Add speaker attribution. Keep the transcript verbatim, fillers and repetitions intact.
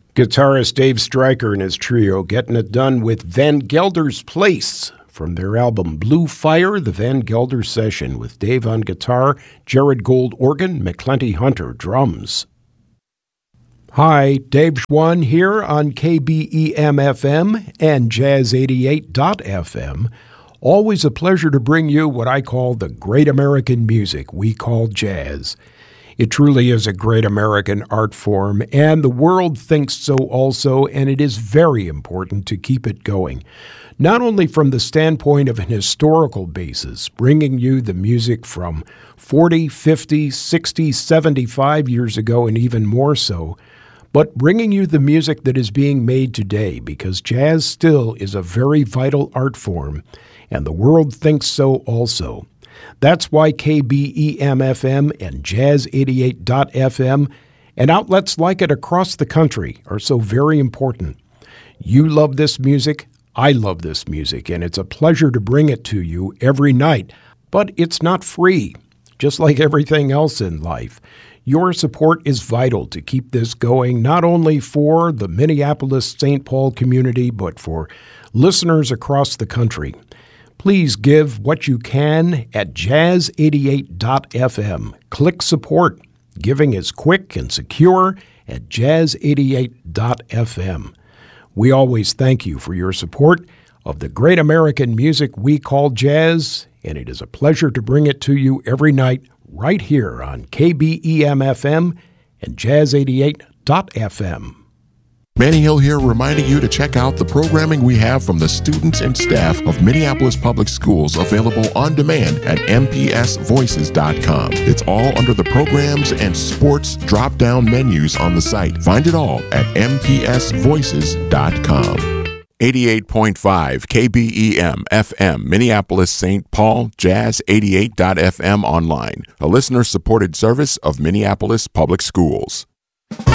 Speaker 1: Guitarist Dave Stryker and his trio getting it done with Van Gelder's Place from their album Blue Fire, the Van Gelder Session, with Dave on guitar, Jared Gold organ, McClenty Hunter drums. Hi, Dave Schwann here on K B E M F M and Jazz eighty-eight dot F M. Always a pleasure to bring you what I call the great American music we call jazz. It truly is a great American art form, and the world thinks so also, and it is very important to keep it going. Not only from the standpoint of an historical basis, bringing you the music from forty, fifty, sixty, seventy-five years ago, and even more so, but bringing you the music that is being made today, because jazz still is a very vital art form, and the world thinks so also. That's why K B E M F M and Jazz eighty-eight dot F M and outlets like it across the country are so very important. You love this music, I love this music, and it's a pleasure to bring it to you every night. But it's not free, just like everything else in life. Your support is vital to keep this going, not only for the Minneapolis-Saint Paul community, but for listeners across the country. Please give what you can at Jazz eighty-eight dot F M. Click support. Giving is quick and secure at Jazz eighty-eight dot F M. We always thank you for your support of the great American music we call jazz, and it is a pleasure to bring it to you every night right here on K B E M F M and Jazz eighty-eight dot F M.
Speaker 2: Manny Hill here, reminding you to check out the programming we have from the students and staff of Minneapolis Public Schools, available on demand at M P S voices dot com. It's all under the programs and sports drop-down menus on the site. Find it all at M P S voices dot com. eighty-eight point five K B E M F M, Minneapolis-Saint Paul, Jazz eighty-eight dot F M online, a listener-supported service of Minneapolis Public Schools.